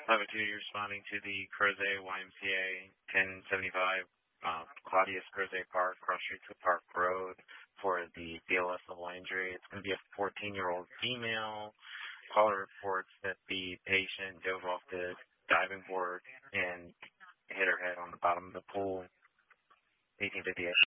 502, you're responding to the Crozet YMCA 1075 Claudius Crozet Park, cross street to Park Road for the BLS level injury. It's going to be a 14-year-old female. Caller reports that the patient dove off the diving board and hit her head on the bottom of the pool. 1858.